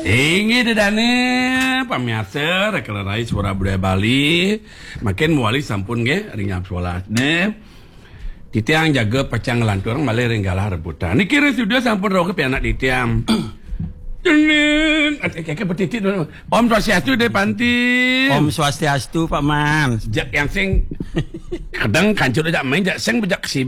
Ingi dedane pamiasa rekelerai suara budaya Bali makin muali sampun ge ringap sholatne titiang jaga pacang lantur malih ringgalah rebutan niki studio sampun roke pi anak titiang kayak petitit Om Swastiastu deh Panti. Om Swastiastu Pak Man. Jak yang sing kadang kancur aja main jak sing bejak